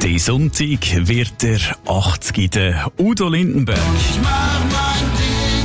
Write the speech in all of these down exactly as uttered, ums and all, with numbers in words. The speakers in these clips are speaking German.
Den Sonntag wird er achtzig, der Udo Lindenberg. Ich mach mein Ding,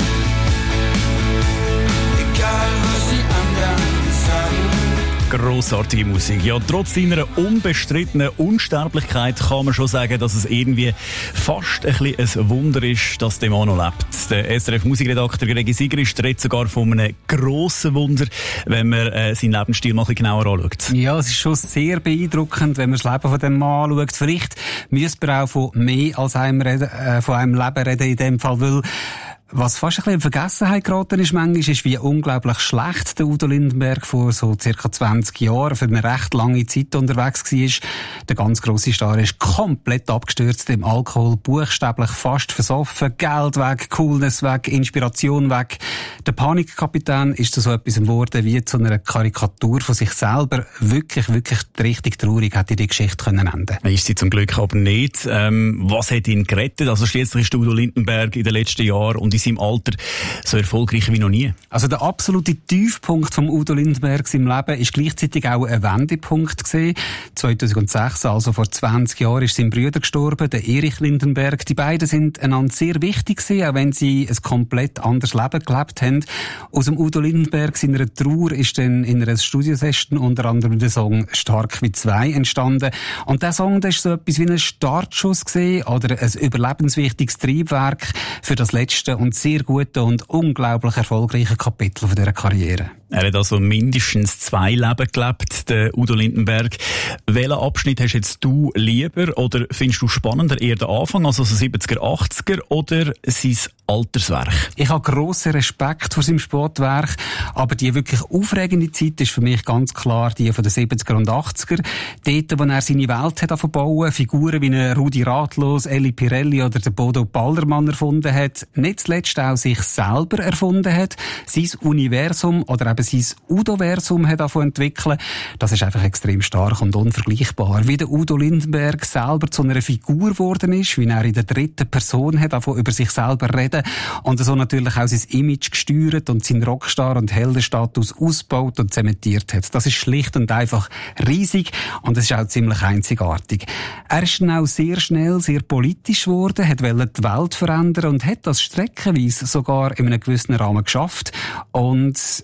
egal was die anderen sagen. Grossartige Musik. Ja, trotz seiner unbestrittenen Unsterblichkeit kann man schon sagen, dass es irgendwie fast ein bisschen ein Wunder ist, dass der Mann noch lebt. Der S R F-Musikredakteur Gregi Sigrist redet sogar von einem grossen Wunder, wenn man äh, seinen Lebensstil mal ein bisschen genauer anschaut. Ja, es ist schon sehr beeindruckend, wenn man das Leben von dem Mann anschaut. Vielleicht müsste man auch von mehr als einem, reden, äh, von einem Leben reden in dem Fall, weil was fast ein bisschen in Vergessenheit geraten ist manchmal, ist, wie unglaublich schlecht der Udo Lindenberg vor so circa zwanzig Jahren für eine recht lange Zeit unterwegs war. Der ganz grosse Star ist komplett abgestürzt im Alkohol, buchstäblich fast versoffen, Geld weg, Coolness weg, Inspiration weg. Der Panikkapitän ist zu so etwas geworden wie zu einer Karikatur von sich selber. Wirklich, wirklich richtig traurig hätte die Geschichte können enden. Ist sie zum Glück aber nicht. Ähm, was hat ihn gerettet? Also schließlich ist Udo Lindenberg in den letzten Jahren und in seinem Alter so erfolgreich wie noch nie. Also der absolute Tiefpunkt vom Udo Lindenberg im Leben ist gleichzeitig auch ein Wendepunkt gewesen. zweitausendsechs, also vor zwanzig Jahren, ist sein Bruder gestorben, der Erich Lindenberg. Die beiden sind einander sehr wichtig gewesen, auch wenn sie ein komplett anderes Leben gelebt haben. Aus dem Udo Lindenberg seiner Trauer ist dann in einer Studiosession unter anderem der Song «Stark wie zwei» entstanden. Und der Song, das ist so etwas wie ein Startschuss gewesen, oder ein überlebenswichtiges Triebwerk für das letzte und sehr gute und unglaublich erfolgreiche Kapitel von dieser Karriere. Er hat also mindestens zwei Leben gelebt, der Udo Lindenberg. Welchen Abschnitt hast jetzt du lieber oder findest du spannender eher den Anfang, also so siebziger, achtziger oder sein Alterswerk? Ich habe grossen Respekt vor seinem Sportwerk, aber die wirklich aufregende Zeit ist für mich ganz klar die von den siebziger und achtziger. Dort, wo er seine Welt hat aufgebaut, Figuren wie eine Rudi Ratlos, Elli Pirelli oder der Bodo Ballermann erfunden hat, nicht zuletzt auch sich selber erfunden hat, sein Universum oder eben sein Udoversum hat davon entwickeln. Das ist einfach extrem stark und unvergleichbar. Wie der Udo Lindenberg selber zu einer Figur geworden ist, wie er in der dritten Person hat davon über sich selber reden und so natürlich auch sein Image gesteuert und seinen Rockstar- und Heldenstatus ausgebaut und zementiert hat. Das ist schlicht und einfach riesig und es ist auch ziemlich einzigartig. Er ist dann auch sehr schnell sehr politisch geworden, hat wollte die Welt verändern und hat das streckenweise sogar in einem gewissen Rahmen geschafft. Und